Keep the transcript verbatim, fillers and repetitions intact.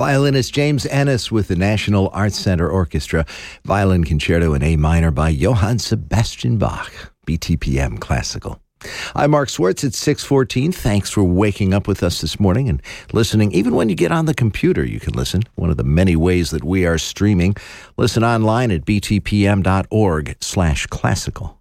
Violinist James Ennis with the National Arts Center Orchestra. Violin Concerto in A minor by Johann Sebastian Bach. B T P M Classical. I'm Mark Swartz at six fourteen. Thanks for waking up with us this morning and listening. Even when you get on the computer, you can listen. One of the many ways that we are streaming. Listen online at btpm.org slash classical.